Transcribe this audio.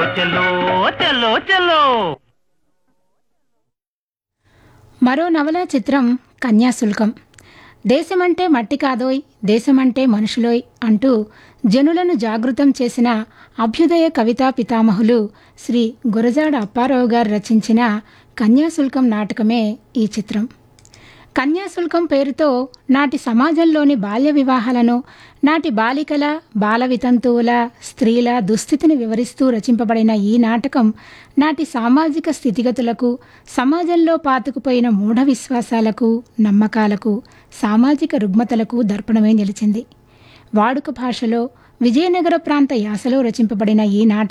చలో చలో చలో. మరో నవలా చిత్రం కన్యాశుల్కం. దేశమంటే మట్టి కాదోయ్, దేశమంటే మనుషులోయ్ అంటూ జనులను జాగృతం చేసిన అభ్యుదయ కవితా పితామహులు శ్రీ గురజాడ అప్పారావు గారు రచించిన కన్యాశుల్కం నాటకమే ఈ చిత్రం. కన్యాశుల్కం పేరుతో నాటి సమాజంలోని బాల్య వివాహాలను, నాటి బాలికల, బాల వితంతువుల, స్త్రీల దుస్థితిని వివరిస్తూ రచింపబడిన ఈ నాటకం నాటి సామాజిక స్థితిగతులకు, సమాజంలో పాతుకుపోయిన మూఢ విశ్వాసాలకు, నమ్మకాలకు, సామాజిక రుగ్మతలకు దర్పణమై నిలిచింది. వాడుక భాషలో, విజయనగర ప్రాంత యాసలో రచింపబడిన ఈ నాటకం